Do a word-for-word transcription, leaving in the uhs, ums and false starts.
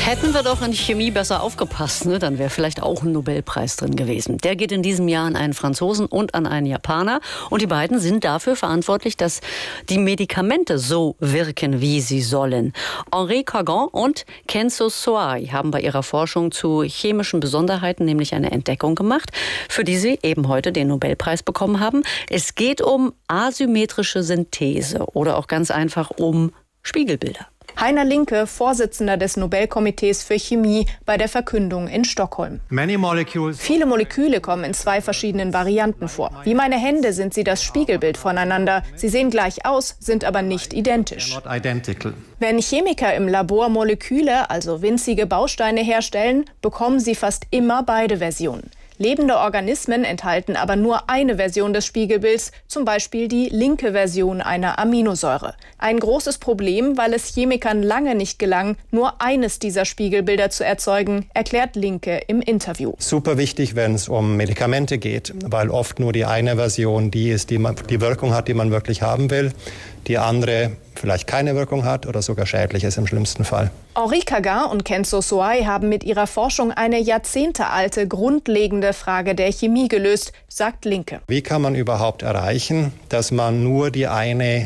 Hätten wir doch in Chemie besser aufgepasst, ne? Dann wäre vielleicht auch ein Nobelpreis drin gewesen. Der geht in diesem Jahr an einen Franzosen und an einen Japaner. Und die beiden sind dafür verantwortlich, dass die Medikamente so wirken, wie sie sollen. Henri Cargan und Kenzo Soai haben bei ihrer Forschung zu chemischen Besonderheiten nämlich eine Entdeckung gemacht, für die sie eben heute den Nobelpreis bekommen haben. Es geht um asymmetrische Synthese oder auch ganz einfach um Spiegelbilder. Heiner Linke, Vorsitzender des Nobelkomitees für Chemie, bei der Verkündung in Stockholm. Viele Moleküle kommen in zwei verschiedenen Varianten vor. Wie meine Hände sind sie das Spiegelbild voneinander. Sie sehen gleich aus, sind aber nicht identisch. Wenn Chemiker im Labor Moleküle, also winzige Bausteine herstellen, bekommen sie fast immer beide Versionen. Lebende Organismen enthalten aber nur eine Version des Spiegelbilds, zum Beispiel die linke Version einer Aminosäure. Ein großes Problem, weil es Chemikern lange nicht gelang, nur eines dieser Spiegelbilder zu erzeugen, erklärt Linke im Interview. Super wichtig, wenn es um Medikamente geht, weil oft nur die eine Version die ist, die man, die Wirkung hat, die man wirklich haben will. Die andere vielleicht keine Wirkung hat oder sogar schädlich ist im schlimmsten Fall. Henri Cargan und Kenzo Soai haben mit ihrer Forschung eine jahrzehntealte, grundlegende Frage der Chemie gelöst, sagt Linke. Wie kann man überhaupt erreichen, dass man nur die eine